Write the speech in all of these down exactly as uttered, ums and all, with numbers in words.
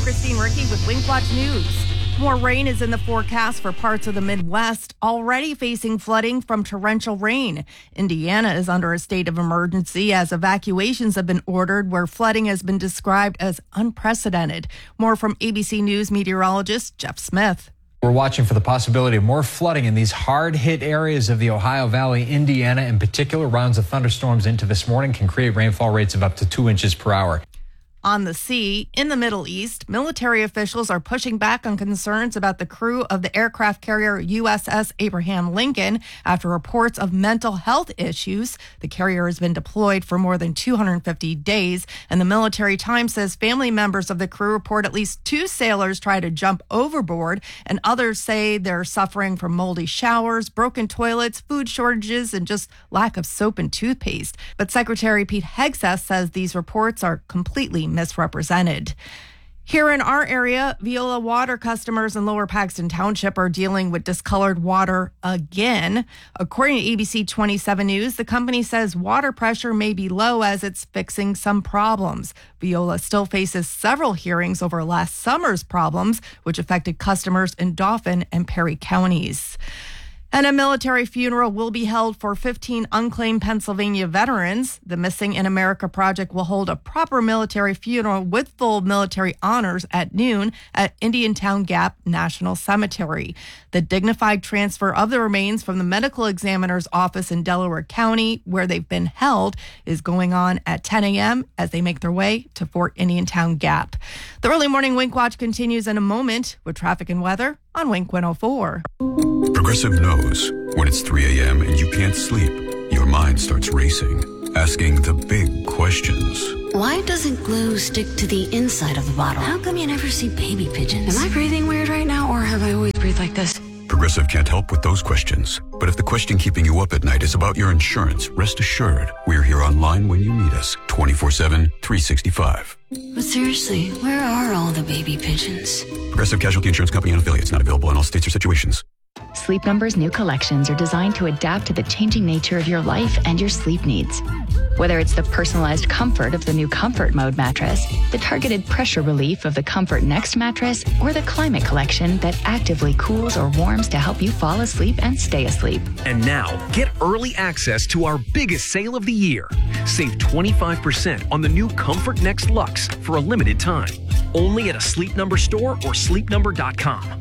Christine Ricky with WinkWatch News. More rain is in the forecast for parts of the Midwest, already facing flooding from torrential rain. Indiana is under a state of emergency as evacuations have been ordered where flooding has been described as unprecedented. More from A B C News meteorologist Jeff Smith. We're watching for the possibility of more flooding in these hard-hit areas of the Ohio Valley. Indiana, in particular, rounds of thunderstorms into this morning can create rainfall rates of up to two inches per hour. On the sea, in the Middle East, military officials are pushing back on concerns about the crew of the aircraft carrier U S S Abraham Lincoln after reports of mental health issues. The carrier has been deployed for more than two hundred fifty days, and the Military Times says family members of the crew report at least two sailors try to jump overboard, and others say they're suffering from moldy showers, broken toilets, food shortages, and just lack of soap and toothpaste. But Secretary Pete Hegseth says these reports are completely misrepresented. Here in our area, Veolia water customers in Lower Paxton Township are dealing with discolored water again. According to A B C twenty-seven News, the company says water pressure may be low as it's fixing some problems. Veolia still faces several hearings over last summer's problems, which affected customers in Dauphin and Perry counties. And a military funeral will be held for fifteen unclaimed Pennsylvania veterans. The Missing in America Project will hold a proper military funeral with full military honors at noon at Indiantown Gap National Cemetery. The dignified transfer of the remains from the medical examiner's office in Delaware County, where they've been held, is going on at ten a.m. as they make their way to Fort Indiantown Gap. The early morning Wink Watch continues in a moment with traffic and weather on Wink one oh four. Progressive knows when it's three a.m. and you can't sleep, your mind starts racing, asking the big questions. Why doesn't glue stick to the inside of the bottle? How come you never see baby pigeons? Am I breathing weird right now, or have I always breathed like this? Progressive can't help with those questions. But if the question keeping you up at night is about your insurance, rest assured, we're here online when you need us, twenty-four seven, three sixty-five. But seriously, where are all the baby pigeons? Progressive Casualty Insurance Company and affiliates, not available in all states or situations. Sleep Number's new collections are designed to adapt to the changing nature of your life and your sleep needs. Whether it's the personalized comfort of the new Comfort Mode mattress, the targeted pressure relief of the Comfort Next mattress, or the Climate Collection that actively cools or warms to help you fall asleep and stay asleep. And now, get early access to our biggest sale of the year. Save twenty-five percent on the new Comfort Next Luxe for a limited time. Only at a Sleep Number store or sleep number dot com.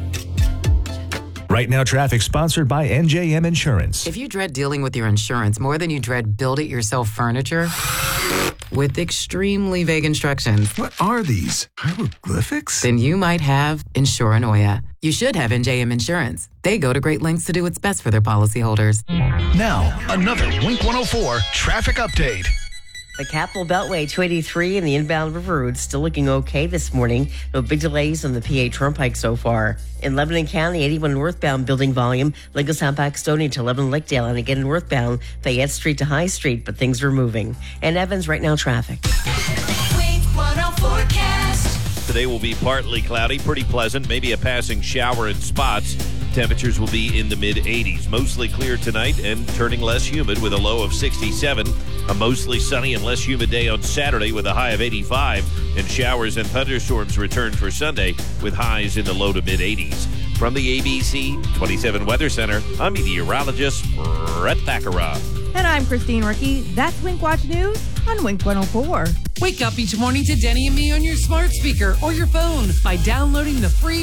Right Now Traffic, sponsored by N J M Insurance. If you dread dealing with your insurance more than you dread build-it-yourself furniture with extremely vague instructions, what are these? Hieroglyphics? Then you might have Insuranoia. You should have N J M Insurance. They go to great lengths to do what's best for their policyholders. Now, another Wink one oh four traffic update. The Capital Beltway two eighty-three and the inbound River Route still looking okay this morning. No big delays on the P A Turnpike so far. In Lebanon County, eighty-one northbound building volume, Lincolnstown Paxton to Lebanon Lakedale, and again northbound Fayette Street to High Street, but things are moving. And Evans, Right Now traffic. Wink one oh forecast. Today will be partly cloudy, pretty pleasant, maybe a passing shower in spots. Temperatures will be in the mid eighties. Mostly clear tonight and turning less humid with a low of sixty-seven. A mostly sunny and less humid day on Saturday with a high of eighty-five. And showers and thunderstorms return for Sunday with highs in the low to mid eighties. From the A B C twenty-seven Weather Center, I'm meteorologist Brett Thakara. And I'm Christine Ricky. That's Wink Watch News on Wink one oh four. Wake up each morning to Denny and me on your smart speaker or your phone by downloading the free